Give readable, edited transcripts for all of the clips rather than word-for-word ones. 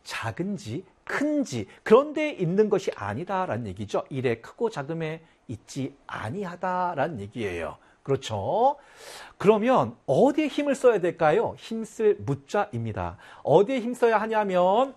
작은지 큰지 그런 데 있는 것이 아니다라는 얘기죠. 일의 크고 작음에 있지 아니하다라는 얘기예요. 그렇죠? 그러면 어디에 힘을 써야 될까요? 힘쓸 무자입니다. 어디에 힘 써야 하냐면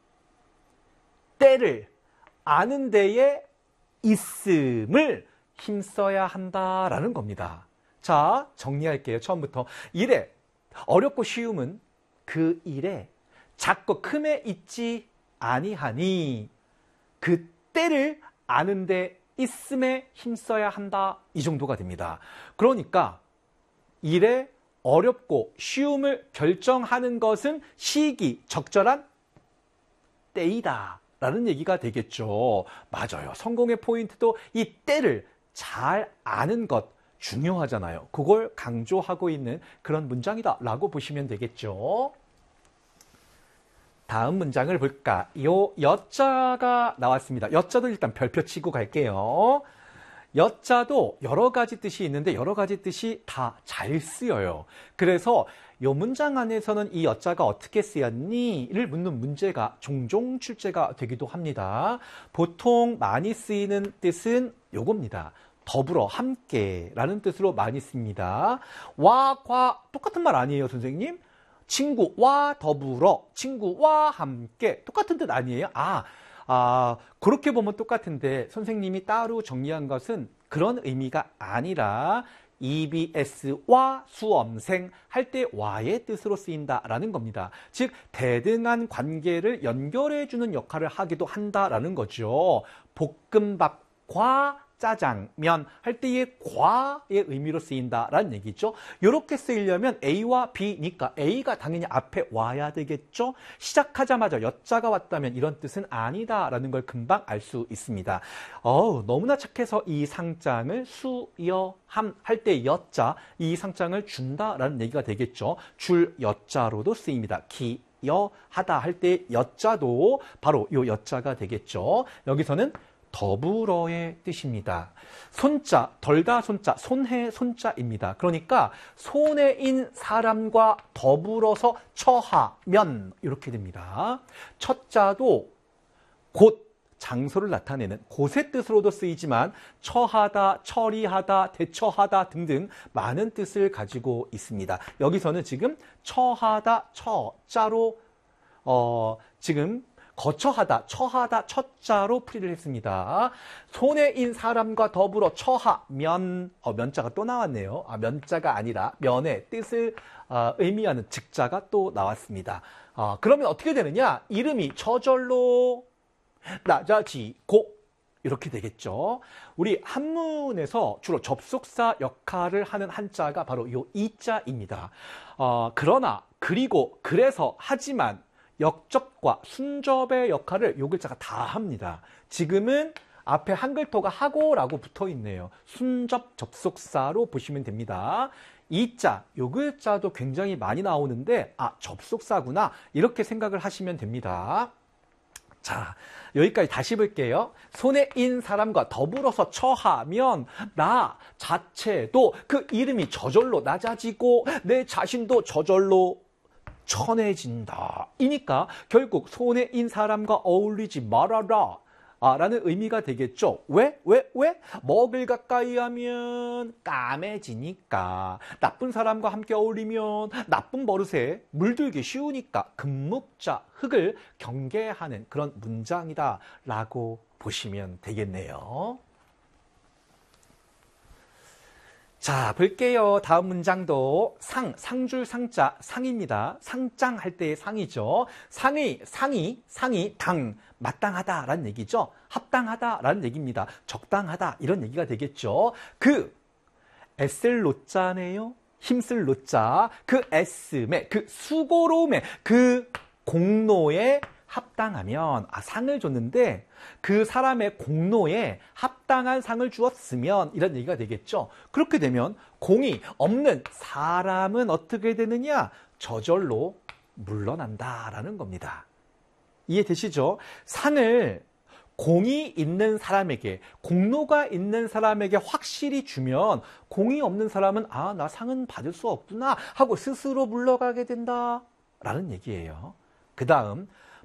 때를 아는 데에 있음을 힘써야 한다라는 겁니다. 자, 정리할게요. 처음부터. 일에 어렵고 쉬움은 그 일에 작고 큼에 있지 아니하니 그 때를 아는 데 있음에 힘써야 한다. 이 정도가 됩니다. 그러니까 일에 어렵고 쉬움을 결정하는 것은 시기, 적절한 때이다 라는 얘기가 되겠죠. 맞아요. 성공의 포인트도 이 때를 잘 아는 것 중요하잖아요. 그걸 강조하고 있는 그런 문장이다 라고 보시면 되겠죠. 다음 문장을 볼까요? 여자가 나왔습니다. 여자도 일단 별표 치고 갈게요. 여자도 여러 가지 뜻이 있는데 여러 가지 뜻이 다 잘 쓰여요. 그래서 이 문장 안에서는 이 여자가 어떻게 쓰였니?를 묻는 문제가 종종 출제가 되기도 합니다. 보통 많이 쓰이는 뜻은 요겁니다. 더불어, 함께라는 뜻으로 많이 씁니다. 와, 과 똑같은 말 아니에요, 선생님? 친구와 더불어, 친구와 함께 똑같은 뜻 아니에요? 그렇게 보면 똑같은데 선생님이 따로 정리한 것은 그런 의미가 아니라 EBS와 수험생 할 때 와의 뜻으로 쓰인다라는 겁니다. 즉 대등한 관계를 연결해주는 역할을 하기도 한다라는 거죠. 볶음밥과 짜장면 할 때의 과의 의미로 쓰인다라는 얘기죠. 이렇게 쓰이려면 A와 B니까 A가 당연히 앞에 와야 되겠죠. 시작하자마자 여자가 왔다면 이런 뜻은 아니다라는 걸 금방 알 수 있습니다. 너무나 착해서 이 상장을 수여함 할 때 여자, 이 상장을 준다라는 얘기가 되겠죠. 줄 여자로도 쓰입니다. 기여하다 할 때 여자도 바로 이 여자가 되겠죠. 여기서는 더불어의 뜻입니다. 손자, 덜다 손자, 손해 손자입니다. 그러니까 손해인 사람과 더불어서 처하면 이렇게 됩니다. 첫자도 곧 장소를 나타내는 곳의 뜻으로도 쓰이지만 처하다, 처리하다, 대처하다 등등 많은 뜻을 가지고 있습니다. 여기서는 지금 처하다, 처자로 지금 거처하다, 처하다, 첫자로 풀이를 했습니다. 손해인 사람과 더불어 처하면, 면자가 또 나왔네요. 면자가 아니라 면의 뜻을 의미하는 직자가 또 나왔습니다. 그러면 어떻게 되느냐? 이름이 저절로 낮아지고 이렇게 되겠죠. 우리 한문에서 주로 접속사 역할을 하는 한자가 바로 이 이자입니다. 그러나, 그리고, 그래서, 하지만 역접과 순접의 역할을 요 글자가 다 합니다. 지금은 앞에 한글토가 하고라고 붙어 있네요. 순접 접속사로 보시면 됩니다. 이자, 요 글자도 굉장히 많이 나오는데 접속사구나 이렇게 생각을 하시면 됩니다. 자, 여기까지 다시 볼게요. 손해인 사람과 더불어서 처하면 나 자체도 그 이름이 저절로 낮아지고 내 자신도 저절로 천해진다. 이니까 결국 손해인 사람과 어울리지 말아라 라는 의미가 되겠죠. 왜? 먹을 가까이 하면 까매지니까. 나쁜 사람과 함께 어울리면 나쁜 버릇에 물들기 쉬우니까 금묵자, 흙을 경계하는 그런 문장이다 라고 보시면 되겠네요. 자, 볼게요. 다음 문장도 상줄 상자, 상입니다. 상장 할 때의 상이죠. 상이, 마땅하다라는 얘기죠. 합당하다라는 얘기입니다. 적당하다 이런 얘기가 되겠죠. 애쓸 노자네요. 힘쓸 노자, 그 애씀에, 그 수고로움에, 그 공로에 합당하면 상을 줬는데 그 사람의 공로에 합당한 상을 주었으면 이런 얘기가 되겠죠. 그렇게 되면 공이 없는 사람은 어떻게 되느냐? 저절로 물러난다라는 겁니다. 이해되시죠? 상을 공이 있는 사람에게, 공로가 있는 사람에게 확실히 주면 공이 없는 사람은 나 상은 받을 수 없구나 하고 스스로 물러가게 된다라는 얘기예요. 그 다음